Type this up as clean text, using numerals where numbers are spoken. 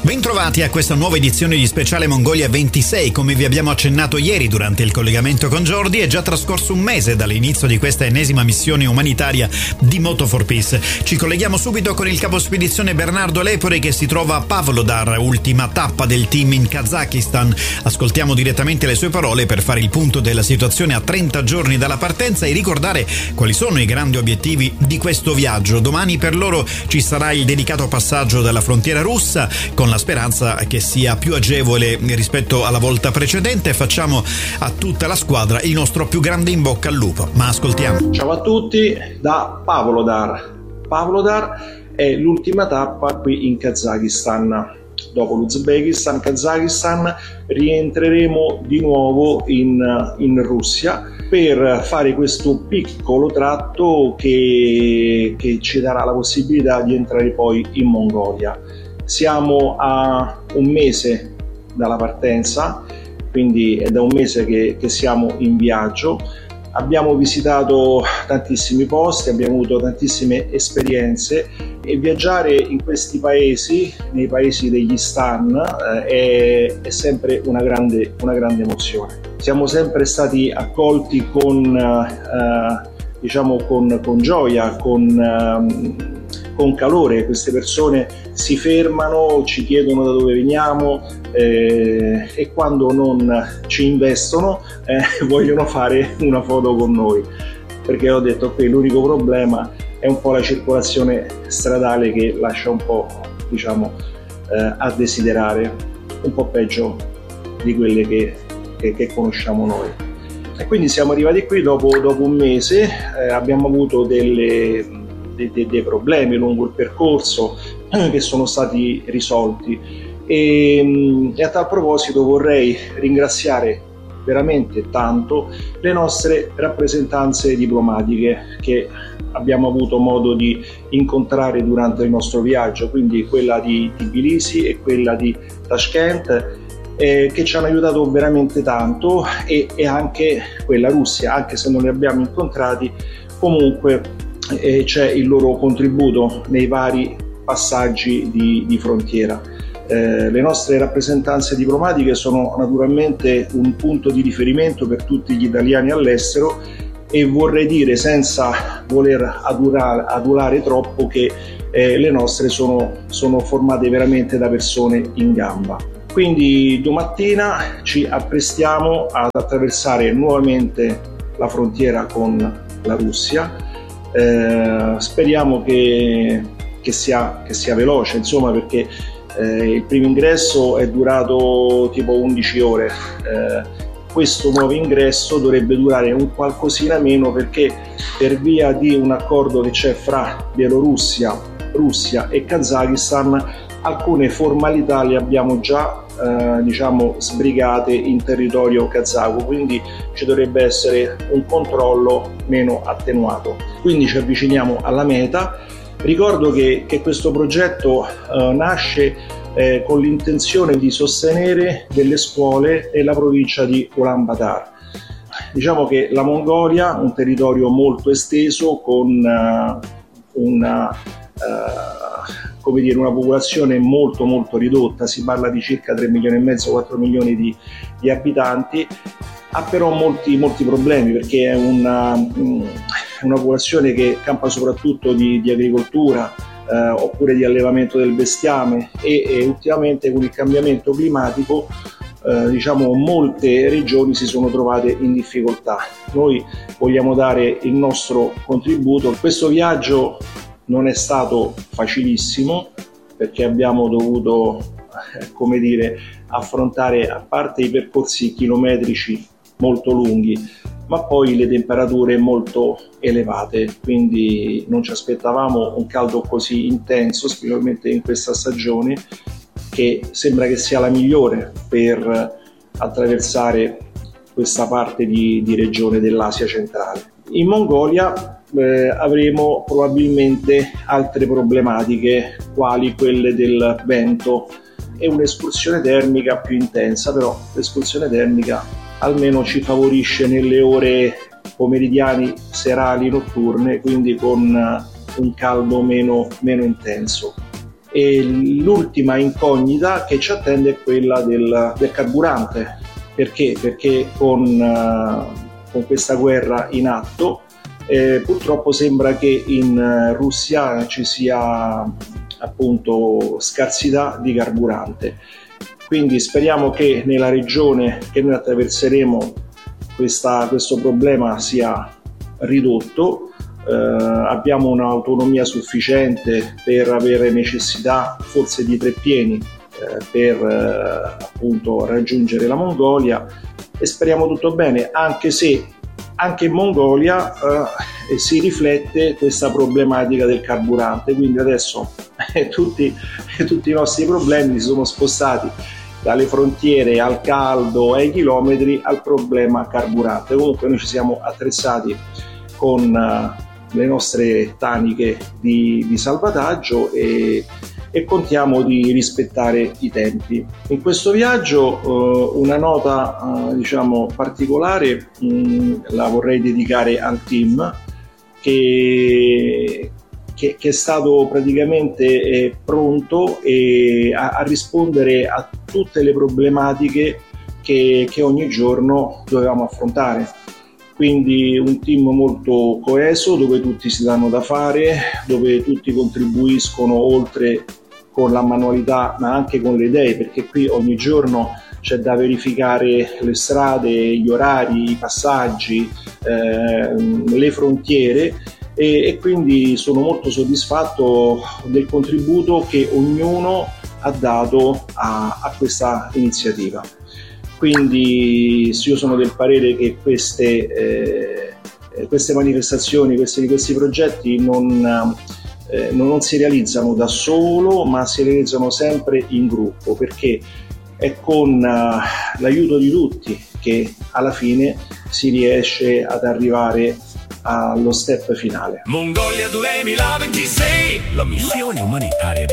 Bentrovati a questa nuova edizione di Speciale Mongolia 26. Come vi abbiamo accennato ieri durante il collegamento con Jordi, è già trascorso un mese dall'inizio di questa ennesima missione umanitaria di Moto for Peace. Ci colleghiamo subito con il capo spedizione Bernardo Lepore, che si trova a Pavlodar, ultima tappa del team in Kazakistan. Ascoltiamo direttamente le sue parole per fare il punto della situazione a 30 giorni dalla partenza e ricordare quali sono i grandi obiettivi di questo viaggio. Domani per loro ci sarà il delicato passaggio dalla frontiera russa, con la speranza che sia più agevole rispetto alla volta precedente. Facciamo a tutta la squadra il nostro più grande in bocca al lupo. Ma ascoltiamo. Ciao a tutti da Pavlodar. Pavlodar è l'ultima tappa qui in Kazakistan. Dopo l'Uzbekistan, Kazakistan, rientreremo di nuovo in Russia per fare questo piccolo tratto che ci darà la possibilità di entrare poi in Mongolia. Siamo a un mese dalla partenza, quindi è da un mese che siamo in viaggio. Abbiamo visitato tantissimi posti, abbiamo avuto tantissime esperienze e viaggiare in questi paesi, nei paesi degli stan, è sempre una grande emozione. Siamo sempre stati accolti con gioia, con calore. Queste persone si fermano, ci chiedono da dove veniamo e quando non ci investono vogliono fare una foto con noi, perché ho detto che l'unico problema è un po' la circolazione stradale, che lascia un po' a desiderare, un po' peggio di quelle che conosciamo noi. E quindi siamo arrivati qui dopo un mese. Abbiamo avuto dei problemi lungo il percorso che sono stati risolti e a tal proposito vorrei ringraziare veramente tanto le nostre rappresentanze diplomatiche che abbiamo avuto modo di incontrare durante il nostro viaggio, quindi quella di Tbilisi e quella di Tashkent, che ci hanno aiutato veramente tanto, e anche quella Russia, anche se non li abbiamo incontrati, comunque c'è il loro contributo nei vari passaggi di frontiera. Le nostre rappresentanze diplomatiche sono naturalmente un punto di riferimento per tutti gli italiani all'estero, e vorrei dire, senza voler adulare troppo, che le nostre sono formate veramente da persone in gamba. Quindi domattina ci apprestiamo ad attraversare nuovamente la frontiera con la Russia. Speriamo che sia veloce, insomma, perché il primo ingresso è durato tipo 11 ore. Questo nuovo ingresso dovrebbe durare un qualcosina meno, perché per via di un accordo che c'è fra Bielorussia, Russia e Kazakistan, alcune formalità le abbiamo già sbrigate in territorio kazako, quindi ci dovrebbe essere un controllo meno attenuato. Quindi ci avviciniamo alla meta. Ricordo che questo progetto nasce con l'intenzione di sostenere delle scuole nella provincia di Ulaanbaatar. Diciamo che la Mongolia, un territorio molto esteso, con una popolazione molto molto ridotta, si parla di circa 3,5 milioni, 4 milioni di abitanti, ha però molti problemi, perché è una popolazione che campa soprattutto di agricoltura, oppure di allevamento del bestiame, e ultimamente con il cambiamento climatico molte regioni si sono trovate in difficoltà. Noi vogliamo dare il nostro contributo. Questo viaggio non è stato facilissimo, perché abbiamo dovuto affrontare, a parte i percorsi chilometrici molto lunghi, ma poi le temperature molto elevate, quindi non ci aspettavamo un caldo così intenso, specialmente in questa stagione, che sembra che sia la migliore per attraversare questa parte di regione dell'Asia centrale. In Mongolia avremo probabilmente altre problematiche, quali quelle del vento e un'escursione termica più intensa, però l'escursione termica almeno ci favorisce nelle ore pomeridiane, serali, notturne, quindi con un caldo meno intenso. E l'ultima incognita che ci attende è quella del carburante. Perché? Perché con questa guerra in atto purtroppo sembra che in Russia ci sia appunto scarsità di carburante. Quindi speriamo che nella regione che noi attraverseremo questo problema sia ridotto. Abbiamo un'autonomia sufficiente per avere necessità forse di 3 pieni per appunto raggiungere la Mongolia, e speriamo tutto bene, anche se anche in Mongolia si riflette questa problematica del carburante. Quindi adesso tutti i nostri problemi si sono spostati dalle frontiere al caldo, ai chilometri, al problema carburante. Comunque noi ci siamo attrezzati con le nostre taniche di salvataggio e contiamo di rispettare i tempi. In questo viaggio una nota diciamo particolare la vorrei dedicare al team che è stato praticamente pronto a rispondere a tutte le problematiche che ogni giorno dovevamo affrontare. Quindi un team molto coeso, dove tutti si danno da fare, dove tutti contribuiscono oltre con la manualità ma anche con le idee, perché qui ogni giorno c'è da verificare le strade, gli orari, i passaggi, le frontiere, e quindi sono molto soddisfatto del contributo che ognuno ha dato a questa iniziativa. Quindi io sono del parere che queste manifestazioni, questi progetti non si realizzano da solo, ma si realizzano sempre in gruppo, perché è con l'aiuto di tutti che alla fine si riesce ad arrivare allo step finale. Mongolia 2026, la missione umanitaria